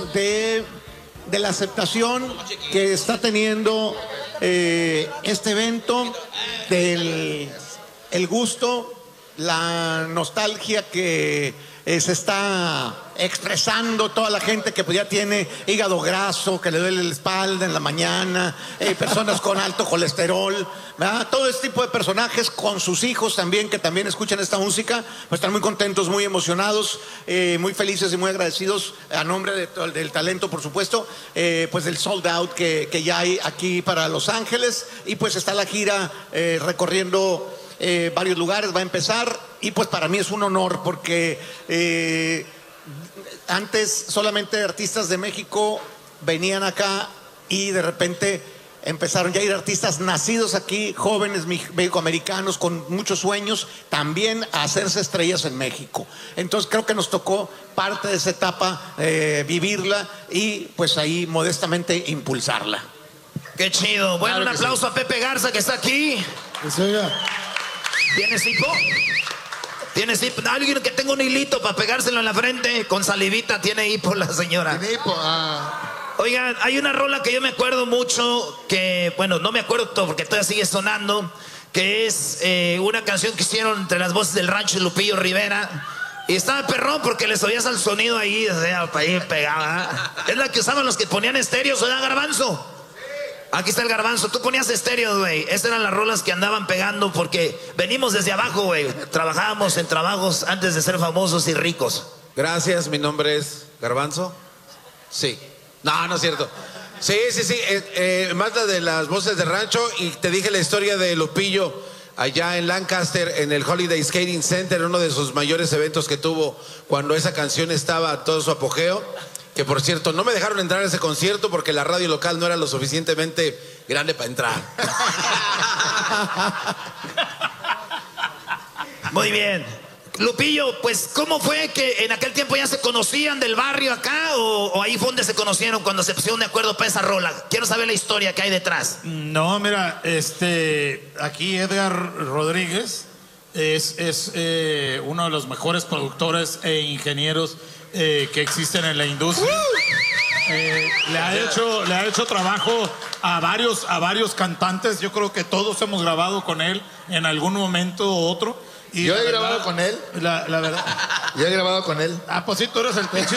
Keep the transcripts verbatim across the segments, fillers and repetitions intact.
de, de la aceptación que está teniendo eh, este evento, del el gusto, la nostalgia que eh, se está expresando toda la gente que pues ya tiene hígado graso, que le duele la espalda en la mañana, eh, personas con alto colesterol, ¿verdad? Todo este tipo de personajes con sus hijos también, que también escuchan esta música, pues están muy contentos, muy emocionados, eh, muy felices y muy agradecidos a nombre de, del talento, por supuesto, eh, pues del sold out que, que ya hay aquí para Los Ángeles, y pues está la gira eh, recorriendo eh, varios lugares, va a empezar, y pues para mí es un honor porque eh, antes solamente artistas de México venían acá y de repente empezaron ya a ir artistas nacidos aquí, jóvenes mexicoamericanos con muchos sueños, también a hacerse estrellas en México. Entonces creo que nos tocó parte de esa etapa eh, vivirla y pues ahí modestamente impulsarla. Qué chido. Bueno, claro, un aplauso sí. a Pepe Garza que está aquí. ¿Tienes hipo? ¿Tienes hipo? Alguien que tenga un hilito para pegárselo en la frente con salivita. Tiene hipo la señora. Tiene hipo, ah. Oigan, hay una rola que yo me acuerdo mucho, que, bueno, no me acuerdo todo porque todavía sigue sonando, que es eh, una canción que hicieron entre las voces del rancho de Lupillo Rivera. Y estaba perrón porque les oías al sonido ahí, o sea, ahí pegaba. Es la que usaban los que ponían estéreos, ¿verdad, Garbanzo? Aquí está el Garbanzo, tú ponías estéreos, güey. Estas eran las rolas que andaban pegando porque venimos desde abajo, güey. Trabajábamos en trabajos antes de ser famosos y ricos. Gracias, mi nombre es Garbanzo. Sí. No, no es cierto. Sí, sí, sí. Eh, eh, más la de las voces de rancho, y te dije la historia de Lupillo allá en Lancaster, en el Holiday Skating Center, uno de sus mayores eventos que tuvo cuando esa canción estaba a todo su apogeo. Que por cierto, no me dejaron entrar a ese concierto porque la radio local no era lo suficientemente grande para entrar. Muy bien. Lupillo, pues, ¿cómo fue que en aquel tiempo ya se conocían del barrio acá? ¿O, o ahí fue donde se conocieron cuando se pusieron de acuerdo para esa rola? Quiero saber la historia que hay detrás. No, mira, este, aquí Edgar Rodríguez es, es eh, uno de los mejores productores e ingenieros eh, que existen en la industria. Eh, le ha hecho, le ha hecho trabajo a varios, a varios cantantes. Yo creo que todos hemos grabado con él en algún momento u otro. Y yo he verdad, grabado con él. La, la verdad. Yo he grabado con él. Ah, pues sí, tú eres el pinche.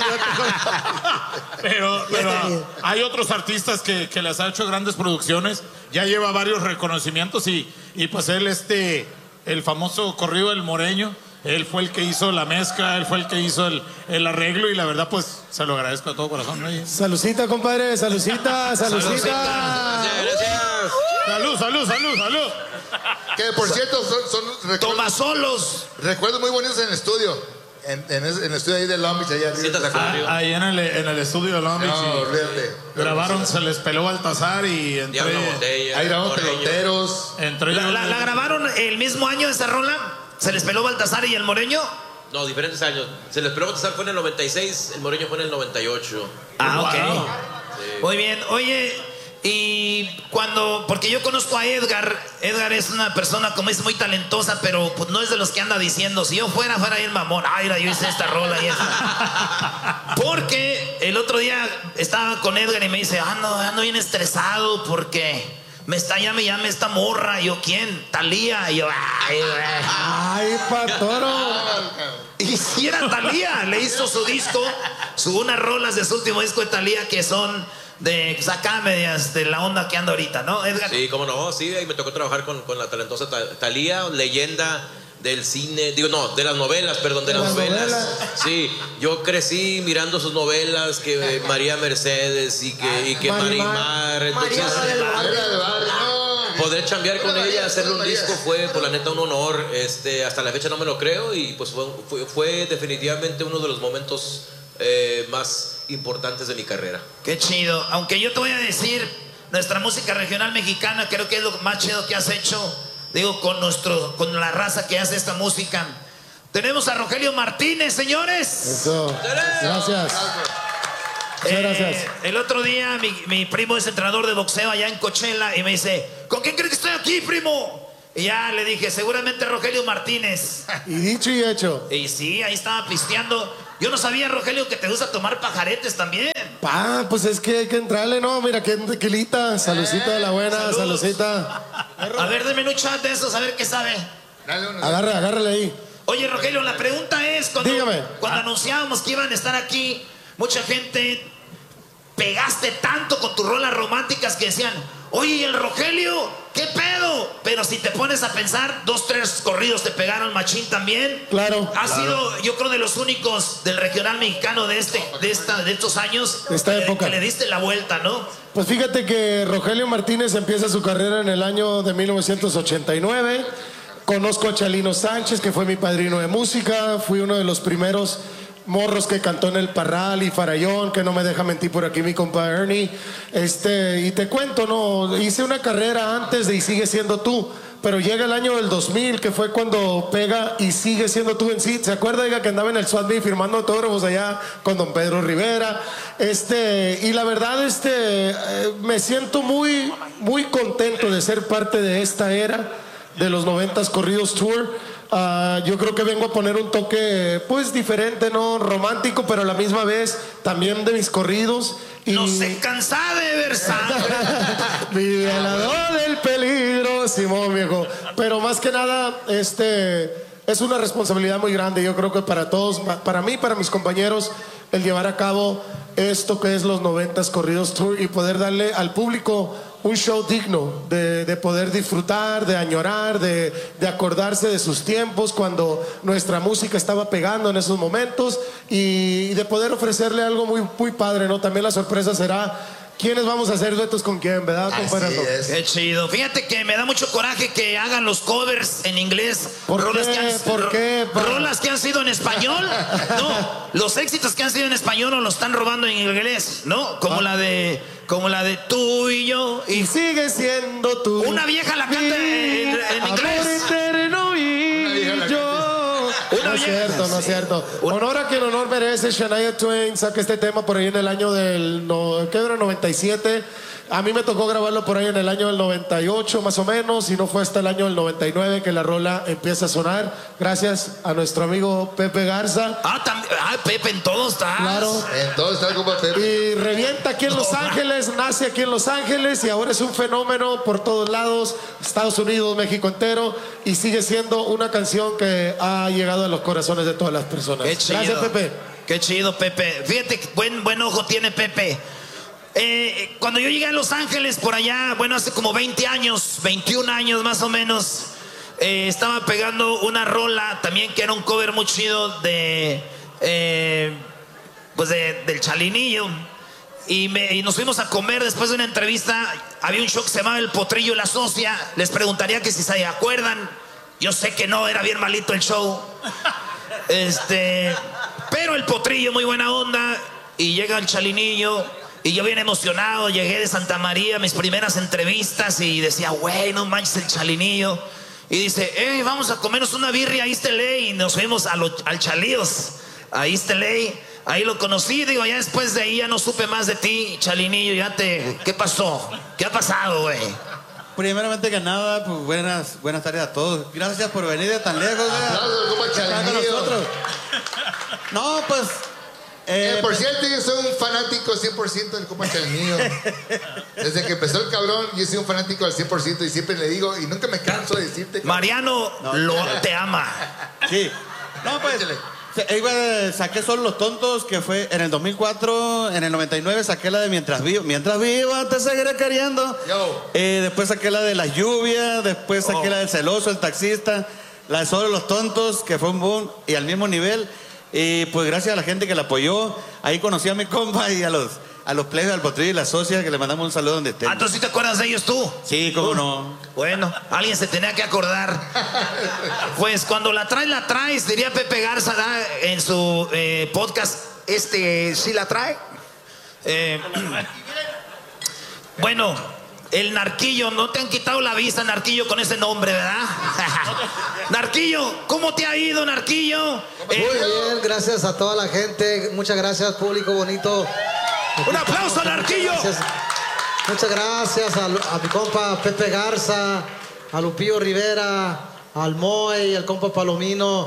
pero, pero hay otros artistas que, que les ha hecho grandes producciones. Ya lleva varios reconocimientos y, y pues él, este, el famoso corrido del Moreño, él fue el que hizo la mezcla, él fue el que hizo el, el arreglo y la verdad, pues, se lo agradezco de todo corazón, ¿no? Salucita, compadre, salucita, salucita. Gracias, gracias. Salud, salud, salud, salud. Que por cierto son, son Tomasolos. Recuerdos muy bonitos en el estudio. En, en, en el estudio ahí de Long Beach, allá arriba. Ah, ahí en el, en el estudio de Long Beach. No, fíjate. Grabaron Se les peló Baltasar y entre. Ahí grabamos peloteros. Entre ¿La, la, ¿La grabaron el mismo año esa rola? ¿Se les peló Baltasar y el Moreño? No, diferentes años. Se les peló Baltasar fue en el noventa y seis, el Moreño fue en el noventa y ocho. Ah, ok. Wow. Sí. Muy bien. Oye, y cuando, porque yo conozco a Edgar, Edgar es una persona, como es, muy talentosa, pero pues no es de los que anda diciendo, si yo fuera, fuera el mamón, ay, yo hice esta rola y esa. Porque el otro día estaba con Edgar y me dice, ando, ando bien estresado porque me está, ya me llama esta morra. Y yo, ¿quién? Talía. Y yo, ay, güey. Ay, patoro. Y si era Talía, le hizo su disco, su unas rolas de su último disco de Talía que son de sacar medias de la onda que anda ahorita, ¿no, Edgar? Sí, cómo no, sí, ahí me tocó trabajar con, con la talentosa Talía, leyenda del cine, digo, no, de las novelas, perdón, de, de las, las novelas. novelas. Sí, yo crecí mirando sus novelas, que María Mercedes y que, y que Marimar, Marimar, entonces poder chambear con ella, hacerle un disco fue, por la neta, un honor. Este, hasta la fecha no me lo creo y pues fue, fue, fue definitivamente uno de los momentos eh, más importantes de mi carrera. Qué chido. Aunque yo te voy a decir, nuestra música regional mexicana creo que es lo más chido que has hecho. Digo, con nuestro, con la raza que hace esta música. Tenemos a Rogelio Martínez, señores. Eso. Gracias. Eh, gracias. El otro día mi, mi primo es entrenador de boxeo allá en Coachella y me dice, ¿con quién crees que estoy aquí, primo? Y ya le dije, seguramente Rogelio Martínez. Y dicho y hecho. Y sí, ahí estaba pisteando. Yo no sabía, Rogelio, que te gusta tomar pajaretes también. Pa, pues es que hay que entrarle, ¿no? Mira, que tequilita, saludcita de la buena, Salud. saludcita. A ver, deme un chat de esos, a ver qué sabe. Dale uno. Agarra, agárrale ahí. Oye, Rogelio, la pregunta es, cuando, Dígame. cuando anunciábamos que iban a estar aquí, mucha gente pegaste tanto con tus rolas románticas que decían, oye, ¿y el Rogelio? ¿Qué pedo? Pero si te pones a pensar, dos, tres corridos te pegaron machín también. Claro. Has sido, yo creo, de los únicos del regional mexicano de este, de esta, de estos años. De esta que, época. que le diste la vuelta, ¿no? Pues fíjate que Rogelio Martínez empieza su carrera en el año de mil novecientos ochenta y nueve. Conozco a Chalino Sánchez, que fue mi padrino de música. Fui uno de los primeros morros que cantó en el Parral y Farallón, que no me deja mentir por aquí mi compa Ernie. Este, y te cuento, no, hice una carrera antes de Y Sigue Siendo Tú, pero llega el año del dos mil, que fue cuando pega Y Sigue Siendo Tú en sí. ¿Se acuerda, diga, que andaba en el S W A T firmando autógrafos allá con don Pedro Rivera? Este, y la verdad, este, eh, me siento muy, muy contento de ser parte de esta era de los noventas Corridos Tour. Uh, yo creo que vengo a poner un toque pues diferente, ¿no? Romántico, pero a la misma vez también de mis corridos. Y... No se cansa de ver sangre. Mi violador del peligro, Simón, viejo. Pero más que nada, este es una responsabilidad muy grande. Yo creo que para todos, para mí, para mis compañeros, el llevar a cabo esto que es los noventas Corridos Tour y poder darle al público un show digno de, de poder disfrutar, de añorar, de, de acordarse de sus tiempos cuando nuestra música estaba pegando en esos momentos y, y de poder ofrecerle algo muy, muy padre, ¿no? También la sorpresa será quiénes vamos a hacer duetos con quién, ¿verdad, compadre? Qué chido. Fíjate que me da mucho coraje que hagan los covers en inglés. ¿Por rolas qué? Que han, ¿Por qué, pa? rolas que han sido en español. No, los éxitos que han sido en español nos los están robando en inglés, ¿no? Como Ah. la de, como la de tú y yo. Y sigue siendo tú. Una vieja la canta en, en Amor inglés. eterno y yo. Una No es vieja- cierto, no es sí. cierto. Honor a quien honor merece. Shania Twain saca este tema por ahí en el año del no, ¿qué era? noventa y siete. A mí me tocó grabarlo por ahí en el año del noventa y ocho más o menos, y no fue hasta el año del noventa y nueve que la rola empieza a sonar. Gracias a nuestro amigo Pepe Garza. Ah, también. Ah, Pepe, en todo está. Claro. En todo está el compa Pepe. Y revienta aquí en Los No, Ángeles, nace aquí en Los Ángeles y ahora es un fenómeno por todos lados, Estados Unidos, México entero, y sigue siendo una canción que ha llegado a los corazones de todas las personas. Qué chido. Gracias, Pepe. Qué chido, Pepe. Fíjate, que buen, buen ojo tiene Pepe. Eh, cuando yo llegué a Los Ángeles, por allá, bueno, hace como veinte años, veintiún años más o menos, eh, estaba pegando una rola también que era un cover muy chido de, eh, pues de, del Chalinillo. Y, me, y nos fuimos a comer después de una entrevista. Había un show que se llamaba El Potrillo y la Socia. Les preguntaría que si se acuerdan. Yo sé que no, era bien malito el show. Este, pero el Potrillo, muy buena onda. Y llega el Chalinillo. Y yo bien emocionado, llegué de Santa María, mis primeras entrevistas. Y decía, güey, no manches el Chalinillo. Y dice, hey, vamos a comernos una birria a East L A. Y nos fuimos a lo, al Chalíos, a East L A. Ahí lo conocí, digo, ya después de ahí ya no supe más de ti, Chalinillo. Ya te, ¿qué pasó? ¿Qué ha pasado, güey? Primeramente que nada, pues buenas, buenas tardes a todos. Gracias por venir de tan lejos. ¿verdad? Aplausos, compa Estar con Chalinillo. nosotros. No, pues. eh, Eh, por cierto, yo soy un fanático cien por ciento del compa Chalinillo. Desde que empezó el cabrón, yo soy un fanático al cien por ciento y siempre le digo, y nunca me canso de decirte. cabrón. Mariano lo, te ama. sí. No, pues. Échale. se- iba- saqué solo Los Tontos, que fue en el dos mil cuatro, en el noventa y nueve saqué la de Mientras Vivo. Mientras viva, te seguiré queriendo. Yo. Eh, después saqué la de Las Lluvias, después saqué Oh. la del Celoso, el Taxista, la de Solo Los Tontos, que fue un boom, y al mismo nivel. Y pues gracias a la gente que la apoyó, ahí conocí a mi compa y a los, a los plebes, al Potrillo y la Socia, que le mandamos un saludo donde estén. Ah, entonces, ¿sí te acuerdas de ellos tú? Sí, cómo no. Bueno, alguien se tenía que acordar. Pues cuando la traes, la traes, diría Pepe Garza, ¿da? En su eh, podcast, este, ¿sí la trae? Eh, bueno, el Narquillo, no te han quitado la vista, Narquillo, con ese nombre, ¿verdad? Narquillo, ¿cómo te ha ido, Narquillo? Muy Eh, bien, gracias a toda la gente. Muchas gracias, público bonito. un aplauso al Narquillo. Gracias. Muchas gracias a, a mi compa Pepe Garza, a Lupillo Rivera, al Moy, al compa Palomino,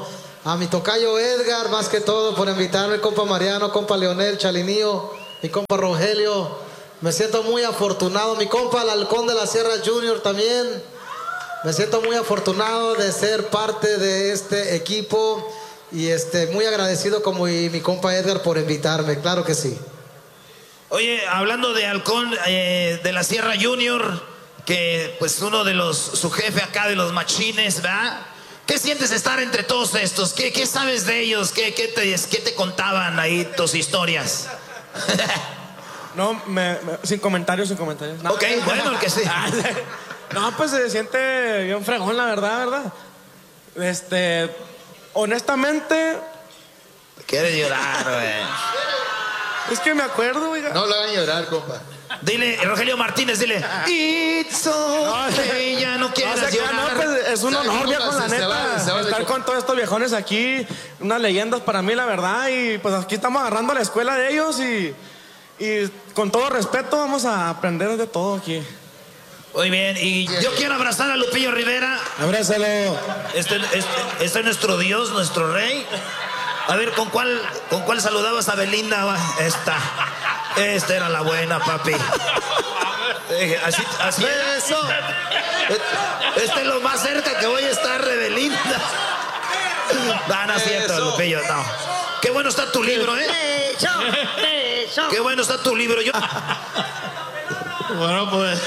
a mi tocayo Edgar, más que todo, por invitarme, compa Mariano, compa Leonel, Chalinillo, mi compa Rogelio. Me siento muy afortunado. Mi compa el Halcón de la Sierra Junior también. Me siento muy afortunado de ser parte de este equipo y este, muy agradecido como mi, mi compa Edgar por invitarme, claro que sí. Oye, hablando de Halcón eh, de la Sierra Junior, que pues uno de los, su jefe acá de los machines, ¿verdad? ¿Qué sientes estar entre todos estos? ¿Qué, qué sabes de ellos? ¿Qué, qué, te, ¿Qué te contaban ahí tus historias? No, me, me, sin comentarios, sin comentarios. No. Ok, bueno, el que sí. No, pues se siente bien fregón, la verdad, ¿verdad? Este, honestamente... Quiere llorar, güey. Es que me acuerdo, oiga. No lo hagan llorar, compa. Dile, Rogelio Martínez, dile. It's okay, ya no quieras no, o sea, llorar. No, pues es un honor, viejo, la se neta. va, se va estar de... con todos estos viejones aquí. Unas leyendas para mí, la verdad. Y pues aquí estamos agarrando la escuela de ellos y... Y con todo respeto vamos a aprender de todo aquí. Muy bien, y yo quiero abrazar a Lupillo Rivera. Abrázalo. Este, este, este es nuestro Dios, nuestro rey. A ver, ¿con cuál, con cuál saludabas a Belinda? Esta. Esta era la buena, papi. Eh, así, así Eso. Este es lo más cerca que voy a estar de Belinda. No, no es cierto, Lupillo, no. Qué bueno está tu libro, ¿eh? Qué bueno está tu libro. Yo... Bueno, pues.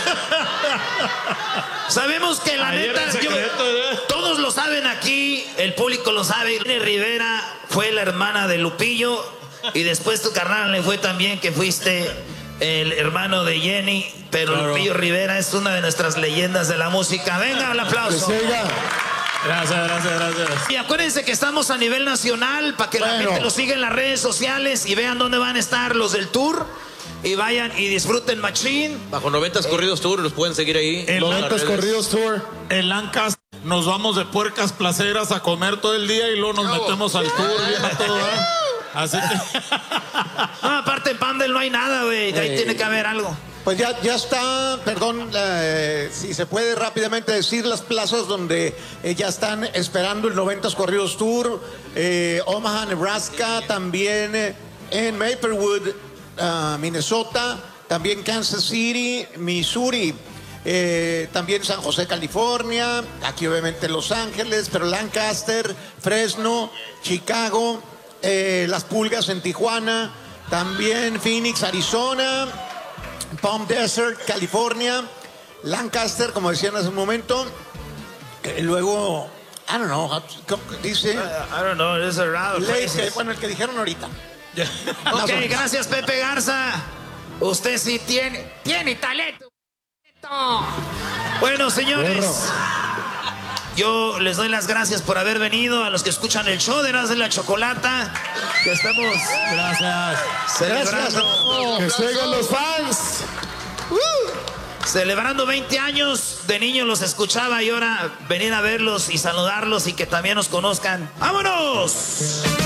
Sabemos que la Ayer neta, yo, todos lo saben aquí, el público lo sabe. Irene Rivera fue la hermana de Lupillo y después tu carnal le fue también que fuiste el hermano de Jenny, pero claro. Lupillo Rivera es una de nuestras leyendas de la música. Venga, un aplauso. Gracias, gracias, gracias. Y acuérdense que estamos a nivel nacional para que bueno. la gente lo siga en las redes sociales y vean dónde van a estar los del tour. Y vayan y disfruten machín. Bajo noventas eh, Corridos Tour, los pueden seguir ahí. En noventas Corridos Tour. En Lancaster nos vamos de puercas placeras a comer todo el día y luego nos no. metemos al tour bien todo, ¿eh? Así que... No, aparte en Pandel no hay nada, güey. Ahí eh, tiene que haber algo. Pues ya, ya está, perdón, eh, si se puede rápidamente decir las plazas donde eh, ya están esperando el noventas Corridos Tour. Eh, Omaha, Nebraska, también eh, en Maplewood, Uh, Minnesota, también Kansas City, Missouri, eh, también San José, California, aquí obviamente Los Ángeles, pero Lancaster, Fresno, Chicago, eh, Las Pulgas en Tijuana, también Phoenix, Arizona, Palm Desert, California, Lancaster, como decían hace un momento, eh, luego, I don't know, dice... I, I don't know, it's around Lake, bueno, el que dijeron ahorita. Ok, gracias Pepe Garza. Usted sí tiene, tiene talento. Bueno, señores, yo les doy las gracias por haber venido. A los que escuchan el show de Erasmo de la Chocolata, que estamos gracias celebrando. Que sigan los fans. Uh, celebrando veinte años. De niños los escuchaba y ahora venir a verlos y saludarlos y que también nos conozcan. ¡Vámonos!